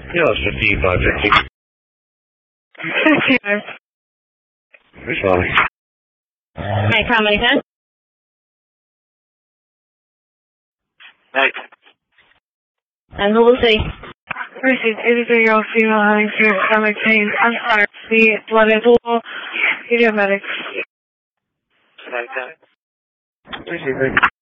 Yeah, it's 15,550. 15. Which one? Hey, comedy 10. Hey. And who will see? Received 83-year-old female having serious stomach pain. I'm sorry. The blood is low. Paramedics. Receiving.